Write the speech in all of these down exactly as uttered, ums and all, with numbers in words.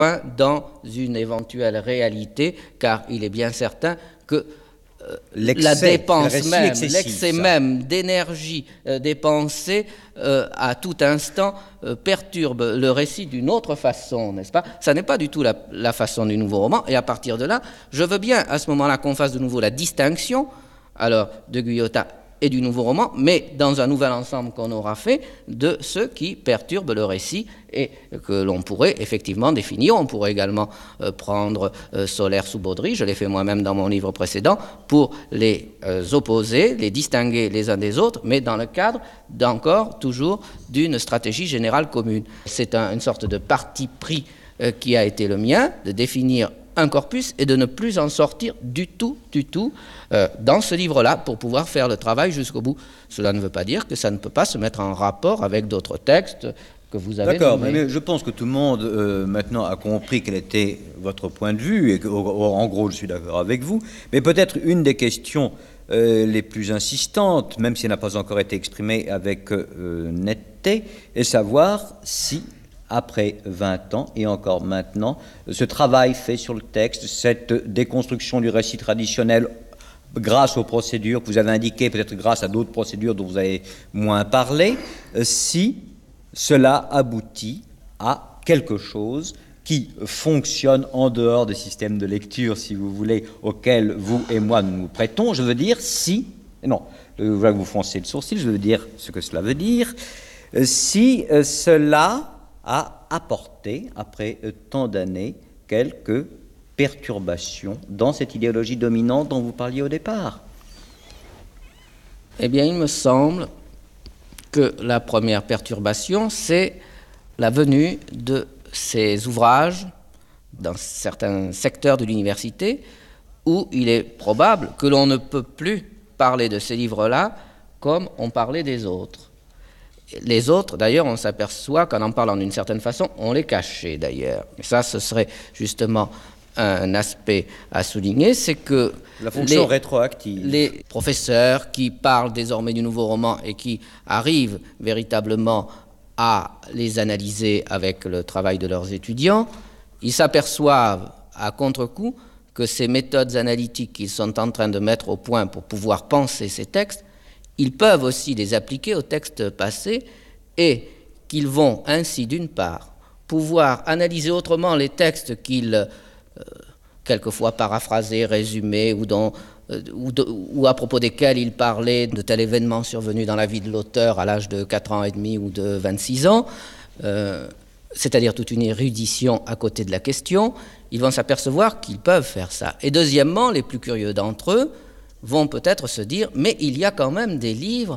dans une éventuelle réalité, car il est bien certain que euh, la dépense même, l'excès même d'énergie euh, dépensée euh, à tout instant euh, perturbe le récit d'une autre façon, n'est-ce pas? Ça n'est pas du tout la, la façon du nouveau roman, et à partir de là, je veux bien à ce moment-là qu'on fasse de nouveau la distinction, alors, de Guyotat et du nouveau roman, mais dans un nouvel ensemble qu'on aura fait de ceux qui perturbent le récit et que l'on pourrait effectivement définir. On pourrait également euh, prendre euh, Solaire sous Baudry, je l'ai fait moi-même dans mon livre précédent, pour les euh, opposer, les distinguer les uns des autres, mais dans le cadre d'encore toujours d'une stratégie générale commune. C'est un, une sorte de parti pris euh, qui a été le mien, de définir un corpus et de ne plus en sortir du tout, du tout euh, dans ce livre-là pour pouvoir faire le travail jusqu'au bout. Cela ne veut pas dire que ça ne peut pas se mettre en rapport avec d'autres textes que vous avez D'accord, nommés. mais je pense que tout le monde euh, maintenant a compris quel était votre point de vue et qu'en gros je suis d'accord avec vous, mais peut-être une des questions euh, les plus insistantes, même si elle n'a pas encore été exprimée avec euh, netteté, est savoir si après vingt ans, et encore maintenant, ce travail fait sur le texte, cette déconstruction du récit traditionnel grâce aux procédures que vous avez indiquées, peut-être grâce à d'autres procédures dont vous avez moins parlé, si cela aboutit à quelque chose qui fonctionne en dehors des systèmes de lecture, si vous voulez, auxquels vous et moi nous nous prêtons. Je veux dire si, non, je vois que vous froncez le sourcil, je veux dire ce que cela veut dire, si cela a apporté, après tant d'années, quelques perturbations dans cette idéologie dominante dont vous parliez au départ. Eh bien, il me semble que la première perturbation, c'est la venue de ces ouvrages dans certains secteurs de l'université où il est probable que l'on ne peut plus parler de ces livres-là comme on parlait des autres. Les autres, d'ailleurs, on s'aperçoit qu'en en parlant d'une certaine façon, on les cachait d'ailleurs. Et ça, ce serait justement un aspect à souligner, c'est que la fonction les, rétroactive. Les professeurs qui parlent désormais du nouveau roman et qui arrivent véritablement à les analyser avec le travail de leurs étudiants, ils s'aperçoivent à contre-coup que ces méthodes analytiques qu'ils sont en train de mettre au point pour pouvoir penser ces textes, ils peuvent aussi les appliquer aux textes passés et qu'ils vont ainsi, d'une part, pouvoir analyser autrement les textes qu'ils, euh, quelquefois paraphrasés, résumés, ou, dont, euh, ou, de, ou à propos desquels ils parlaient de tel événement survenu dans la vie de l'auteur à l'âge de quatre ans et demi ou de vingt-six ans, euh, c'est-à-dire toute une érudition à côté de la question. Ils vont s'apercevoir qu'ils peuvent faire ça. Et deuxièmement, les plus curieux d'entre eux vont peut-être se dire, mais il y a quand même des livres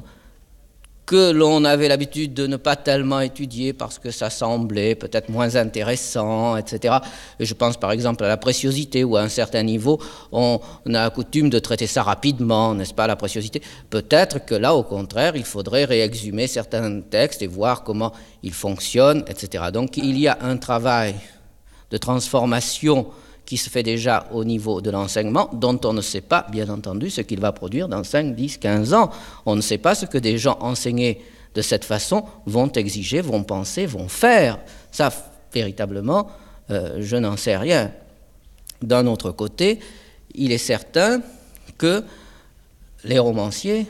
que l'on avait l'habitude de ne pas tellement étudier parce que ça semblait peut-être moins intéressant, et cetera. Et je pense par exemple à la préciosité, où à un certain niveau, on a coutume de traiter ça rapidement, n'est-ce pas, la préciosité. Peut-être que là, au contraire, il faudrait réexhumer certains textes et voir comment ils fonctionnent, et cetera. Donc il y a un travail de transformation qui se fait déjà au niveau de l'enseignement, dont on ne sait pas, bien entendu, ce qu'il va produire dans cinq, dix, quinze ans. On ne sait pas ce que des gens enseignés de cette façon vont exiger, vont penser, vont faire. Ça, véritablement, euh, je n'en sais rien. D'un autre côté, il est certain que les romanciers,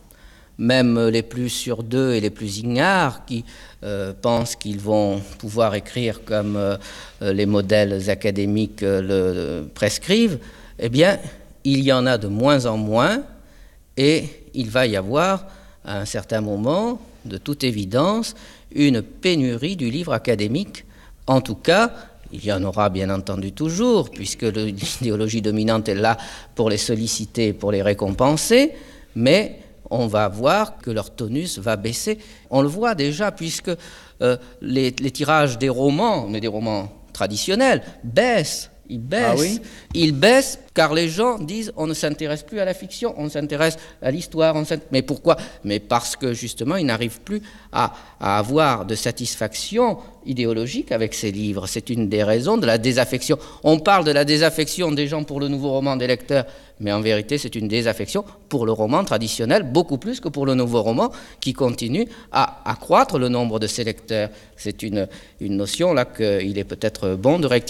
même les plus sur deux et les plus ignares, qui euh, pensent qu'ils vont pouvoir écrire comme euh, les modèles académiques euh, le, le prescrivent, eh bien, il y en a de moins en moins, et il va y avoir, à un certain moment, de toute évidence, une pénurie du livre académique. En tout cas, il y en aura bien entendu toujours, puisque le, l'idéologie dominante est là pour les solliciter, pour les récompenser, mais on va voir que leur tonus va baisser. On le voit déjà, puisque euh, les, les tirages des romans, mais des romans traditionnels, baissent. Ils baissent. Ah oui ? Ils baissent car les gens disent on ne s'intéresse plus à la fiction, on s'intéresse à l'histoire. On mais pourquoi ? Mais parce que justement, ils n'arrivent plus à, à avoir de satisfaction idéologique avec ces livres. C'est une des raisons de la désaffection. On parle de la désaffection des gens pour le nouveau roman des lecteurs, mais en vérité, c'est une désaffection pour le roman traditionnel, beaucoup plus que pour le nouveau roman, qui continue à accroître le nombre de ses lecteurs. C'est une, une notion là qu'il est peut-être bon de rectifier.